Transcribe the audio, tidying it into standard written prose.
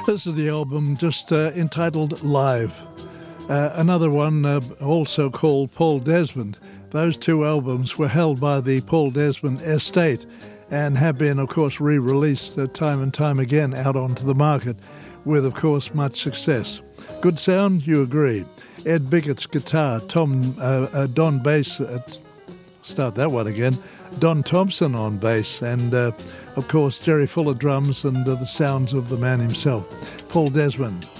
This is the album just entitled Live. Another one also called Paul Desmond. Those two albums were held by the Paul Desmond estate and have been, of course, re-released time and time again out onto the market with, of course, much success. Good sound, you agree. Ed Bickett's guitar, Don bass, start that one again, Don Thompson on bass, and, of course, Jerry Fuller drums and the sounds of the man himself, Paul Desmond.